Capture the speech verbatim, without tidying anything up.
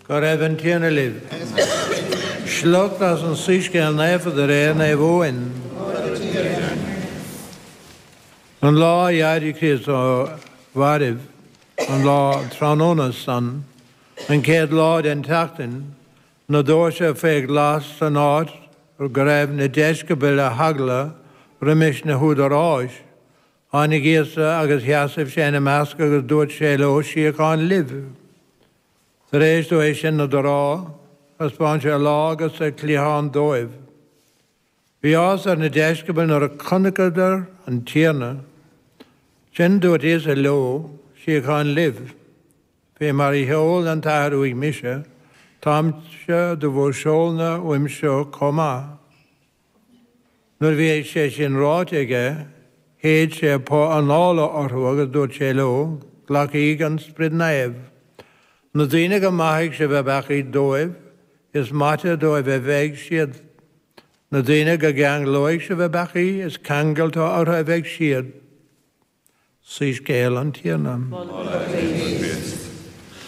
Go raibh an tíana libh. Slug as an síscéil nafa de ré na bhóin. An lá iadi Chris ó Varibh, an lá Trónónas san, an céad lá den tachtain, na dóir sé féag glas an áit, ar go raibh na deiscabil a hagla, rimis na húdar áis, Annig íosa agus heasamh sé na measca agus dúirt sé le síocháin libh. Sa rééis dó é sin na dorá, as bán sé lá agus a clíán dóibh. Bhí ás ar na deiscabil ar a conacadar an tíarna, sin dúirt is a ló síocháin libh. Bhí mar i heol an tairú ag mise, táimse do bhór seolna uim seo comá. Nuair bhí sé sin ráit aige, héad sé pá an ála orthú agus dúirt sé leo, ghlacaí an sprid naibh. Na daoine go maithaigh sé bheith bechaí dóibh, is mata dóibh a bheith siad. Na daoine go gang loigh sé bheith bechaí, is cangaltá ortha a bheith siad. Sís céal an tíanam.